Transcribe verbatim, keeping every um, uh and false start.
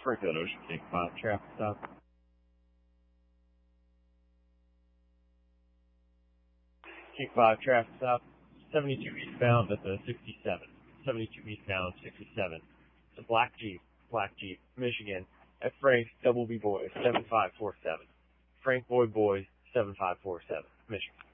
Springfield Ocean King five, traffic stop. King five, traffic stop. seventy-two eastbound at the sixty-seven. seventy-two eastbound, sixty-seven. It's a black Jeep, black Jeep, Michigan, at Frank Double B Boy, seven five four seven. Frank Boy Boy, seven five four seven, Michigan.